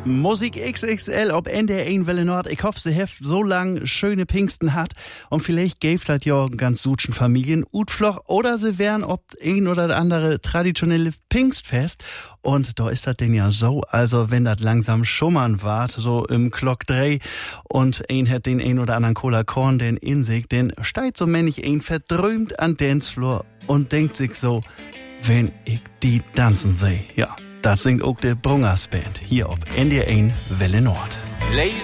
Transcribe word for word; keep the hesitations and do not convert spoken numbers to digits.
Musik X X L ob N D R eins Welle Nord. Ich hoffe, sie heft so lang schöne Pfingsten hat und vielleicht gäft das ja ganz sutschen Familien Utfloch oder sie wären ob ein oder andere traditionelle Pfingstfest. Und da ist das denn ja so, also wenn das langsam schummern wart, so im Glock drei und ein hat den ein oder anderen Cola Korn, den in sich, den steigt so männlich ein verdrömt an Dancefloor und denkt sich so, wenn ich die tanzen seh, ja. Das singt auch der Brungers Band hier auf N D R eins Welle Nord.